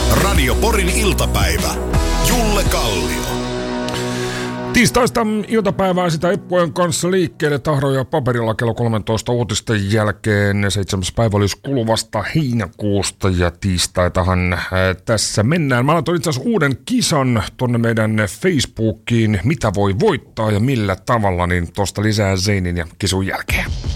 Radio Porin iltapäivä. Julle Kallio. Tiistaista iltapäivää sitä Eppujen kanssa liikkeelle tahroja ja paperilla kello 13 uutisten jälkeen. 7. päivä olisi kuluvasta heinäkuusta ja tiistaitahan tässä mennään. Mä laitoin itse asiassa uuden kisan tonne meidän Facebookiin, mitä voi voittaa ja millä tavalla, niin tosta lisää Zeinin ja kisun jälkeen.